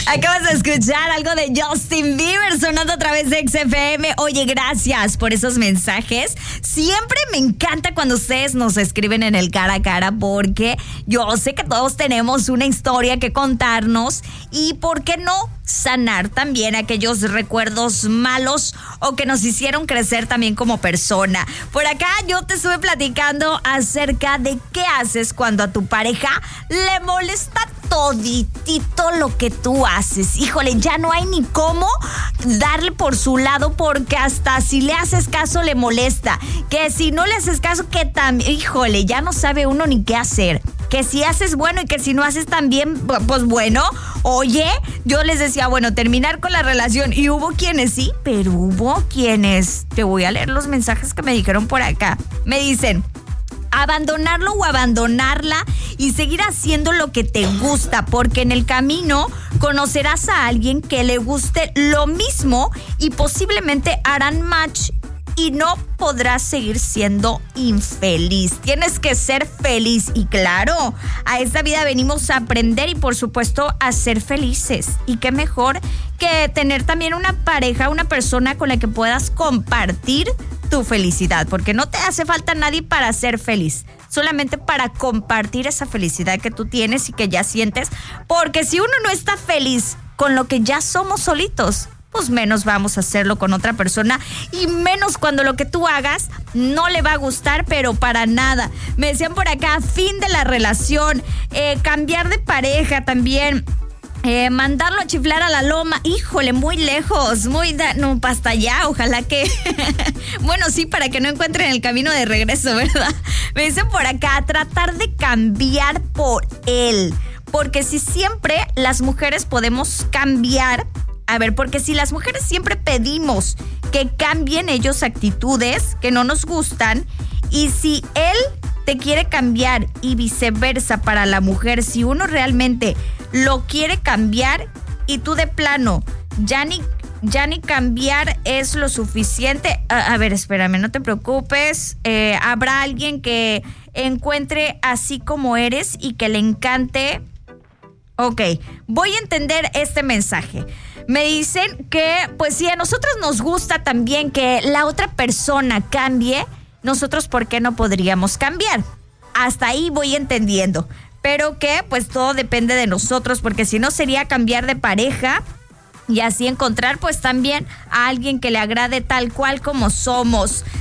Acabas de escuchar algo de Justin Bieber sonando a través de XFM. Oye, gracias por esos mensajes. Siempre me encanta cuando ustedes nos escriben en el cara a cara, porque yo sé que todos tenemos una historia que contarnos y ¿por qué no sanar también aquellos recuerdos malos o que nos hicieron crecer también como persona? Por acá yo te estuve platicando acerca de qué haces cuando a tu pareja le molesta toditito lo que tú haces. Híjole, ya no hay ni cómo darle por su lado, porque hasta si le haces caso le molesta. Que si no le haces caso, que también, híjole, ya no sabe uno ni qué hacer. Que si haces bueno y que si no haces también, pues bueno. Oye, yo les decía, bueno, terminar con la relación. Y hubo quienes sí, pero hubo quienes, te voy a leer los mensajes que me dijeron por acá. Me dicen: abandonarlo o abandonarla y seguir haciendo lo que te gusta, porque en el camino conocerás a alguien que le guste lo mismo y posiblemente harán match y no podrás seguir siendo infeliz. Tienes que ser feliz y claro, a esta vida venimos a aprender y por supuesto a ser felices. Y qué mejor que tener también una pareja, una persona con la que puedas compartir tu felicidad, porque no te hace falta nadie para ser feliz, solamente para compartir esa felicidad que tú tienes y que ya sientes, porque si uno no está feliz con lo que ya somos solitos, pues menos vamos a hacerlo con otra persona, y menos cuando lo que tú hagas no le va a gustar, pero para nada. Me decían por acá, fin de la relación, cambiar de pareja también. Mandarlo a chiflar a la loma, híjole, muy lejos, no, hasta allá, ojalá que, bueno, sí, para que no encuentren el camino de regreso, ¿verdad? Me dicen por acá, tratar de cambiar por él, porque si siempre las mujeres podemos cambiar, a ver, porque si las mujeres siempre pedimos que cambien ellos actitudes que no nos gustan, y si él te quiere cambiar y viceversa para la mujer, si uno realmente lo quiere cambiar y tú de plano ya ni cambiar es lo suficiente. A ver, espérame, no te preocupes. Habrá alguien que encuentre así como eres y que le encante. Ok, voy a entender este mensaje. Me dicen que, pues si a nosotros nos gusta también que la otra persona cambie, nosotros ¿por qué no podríamos cambiar? Hasta ahí voy entendiendo. Pero que pues todo depende de nosotros, porque si no sería cambiar de pareja y así encontrar pues también a alguien que le agrade tal cual como somos.